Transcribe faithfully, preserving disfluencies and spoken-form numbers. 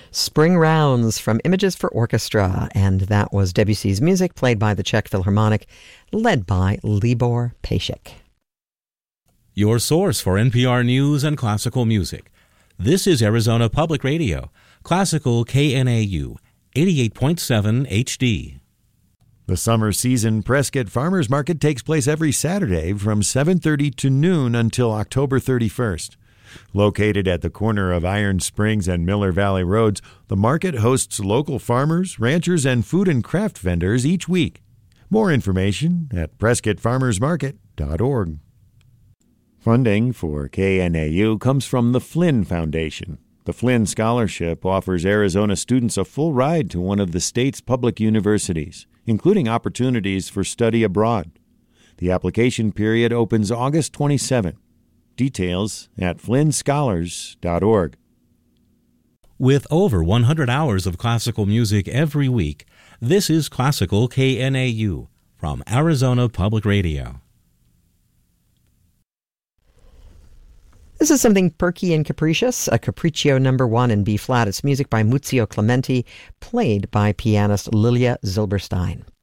Spring Rounds from Images for Orchestra, and that was Debussy's music played by the Czech Philharmonic, led by Libor Pejsik. Your source for N P R News and classical music. This is Arizona Public Radio, Classical K N A U, eighty-eight point seven H D. The summer season Prescott Farmers Market takes place every Saturday from seven thirty to noon until October thirty-first. Located at the corner of Iron Springs and Miller Valley Roads, the market hosts local farmers, ranchers, and food and craft vendors each week. More information at prescott farmers market dot org. Funding for K N A U comes from the Flynn Foundation. The Flynn Scholarship offers Arizona students a full ride to one of the state's public universities, including opportunities for study abroad. The application period opens August twenty-seventh. Details at flynn scholars dot org. With over one hundred hours of classical music every week, this is Classical K N A U from Arizona Public Radio. This is something perky and capricious, a Capriccio number one in B-flat. It's music by Muzio Clementi, played by pianist Lilia Zilberstein.